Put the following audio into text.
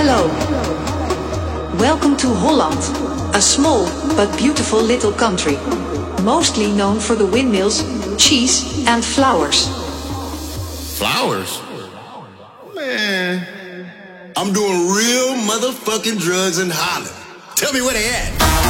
Hello. Welcome to Holland, a small but beautiful little country, mostly known for the windmills, cheese and flowers. Flowers? Man, I'm doing real motherfucking drugs in Holland. Tell me where they at.